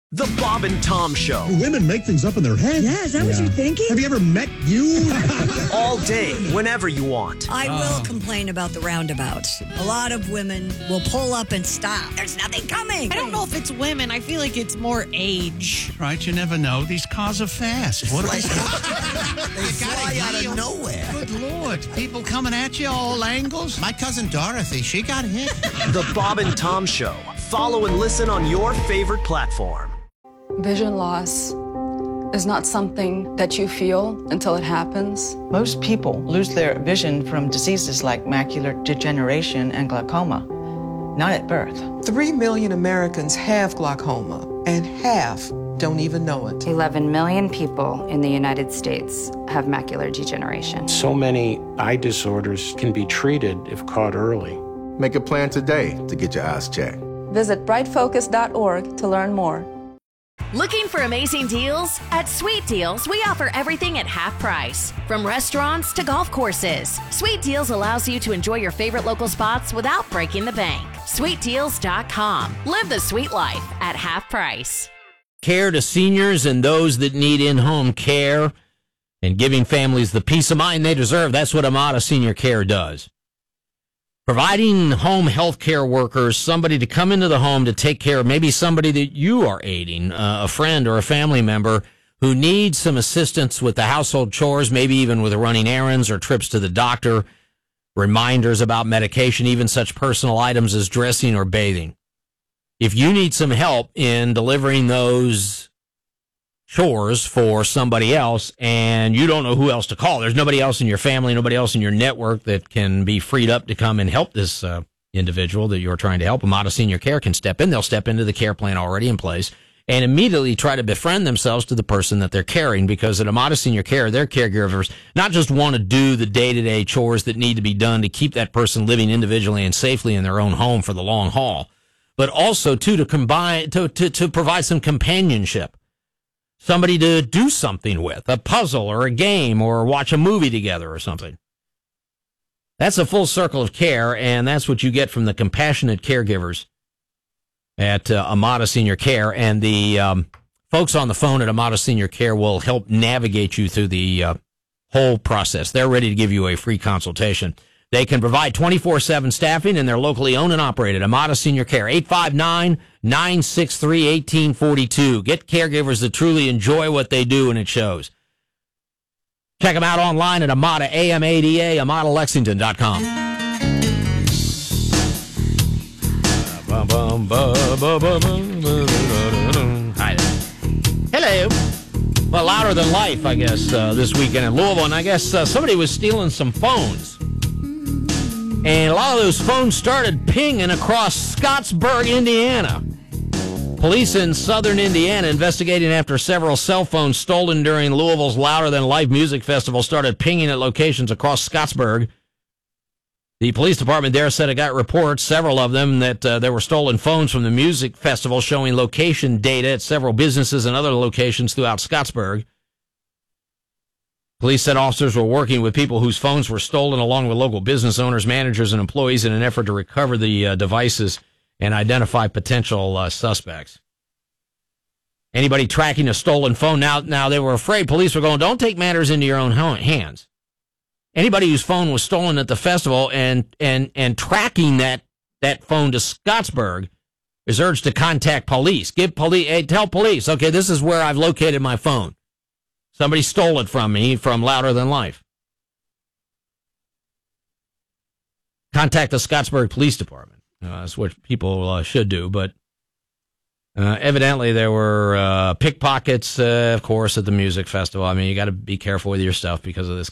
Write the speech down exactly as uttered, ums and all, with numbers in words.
The Bob and Tom Show. Women make things up in their head. Yeah, is that yeah. what you're thinking? Have you ever met you? All day, whenever you want. I will complain about the roundabouts. A lot of women will pull up and stop. There's nothing coming. I don't know if it's women. I feel like it's more age. Right, you never know. These cars are fast. What They I fly out of nowhere. Good Lord. People coming at you all angles. My cousin Dorothy, she got hit. The Bob and Tom Show. Follow and listen on your favorite platform. Vision loss is not something that you feel until it happens. Most people lose their vision from diseases like macular degeneration and glaucoma, not at birth. Three million Americans have glaucoma, and half don't even know it. eleven million people in the United States have macular degeneration. So many eye disorders can be treated if caught early. Make a plan today to get your eyes checked. Visit bright focus dot org to learn more. Looking for amazing deals? At Sweet Deals, we offer everything at half price. From restaurants to golf courses, Sweet Deals allows you to enjoy your favorite local spots without breaking the bank. sweet deals dot com. Live the sweet life at half price. Care to seniors and those that need in-home care and giving families the peace of mind they deserve. That's what Amada Senior Care does. Providing home health care workers somebody to come into the home to take care of maybe somebody that you are aiding, uh, a friend or a family member who needs some assistance with the household chores, maybe even with running errands or trips to the doctor, reminders about medication, even such personal items as dressing or bathing. If you need some help in delivering those chores for somebody else and you don't know who else to call, there's nobody else in your family, nobody else in your network that can be freed up to come and help this uh, individual that you're trying to help, Amada Senior Care can step in. They'll step into the care plan already in place and immediately try to befriend themselves to the person that they're caring, because at Amada Senior Care, their caregivers not just want to do the day-to-day chores that need to be done to keep that person living individually and safely in their own home for the long haul, but also, too, to combine to, to, to provide some companionship. Somebody to do something with, a puzzle or a game or watch a movie together or something. That's a full circle of care, and that's what you get from the compassionate caregivers at uh, Amada Senior Care. And the um, folks on the phone at Amada Senior Care will help navigate you through the uh, whole process. They're ready to give you a free consultation. They can provide twenty-four seven staffing, and they're locally owned and operated. Amada Senior Care, eight five nine, nine six three, one eight four two. Get caregivers that truly enjoy what they do, and it shows. Check them out online at Amada, A M A D A, amada lexington dot com. Hi there. Hello. Well, louder than life, I guess, uh, this weekend in Louisville, and I guess uh, somebody was stealing some phones. And a lot of those phones started pinging across Scottsburg, Indiana. Police in southern Indiana investigating after several cell phones stolen during Louisville's Louder Than Life Music Festival started pinging at locations across Scottsburg. The police department there said it got reports, several of them, that uh, there were stolen phones from the music festival showing location data at several businesses and other locations throughout Scottsburg. Police said officers were working with people whose phones were stolen along with local business owners, managers, and employees in an effort to recover the uh, devices and identify potential uh, suspects. Anybody tracking a stolen phone? Now, now they were afraid. Police were going, don't take matters into your own hands. Anybody whose phone was stolen at the festival and and and tracking that, that phone to Scottsburg is urged to contact police. Give police, hey, tell police, okay, this is where I've located my phone. Somebody stole it from me from Louder Than Life. Contact the Scottsburg Police Department. Uh, that's what people uh, should do. But uh, evidently there were uh, pickpockets, uh, of course, at the music festival. I mean, you got to be careful with your stuff because of this